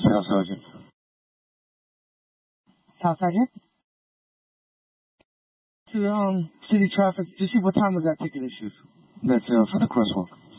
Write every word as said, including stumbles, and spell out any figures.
Staff Sergeant. Staff Sergeant? To, um, city traffic, to see what time was that ticket issued. That's, uh, for the crosswalk.